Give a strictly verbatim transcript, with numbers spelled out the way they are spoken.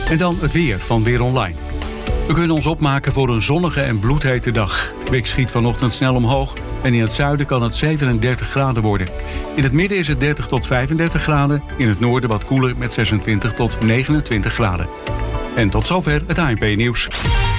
En dan het weer van Weer Online. We kunnen ons opmaken voor een zonnige en bloedhete dag. Het kwik schiet vanochtend snel omhoog en in het zuiden kan het zevenendertig graden worden. In het midden is het dertig tot vijfendertig graden, in het noorden wat koeler met zesentwintig tot negenentwintig graden. En tot zover het A N P-nieuws.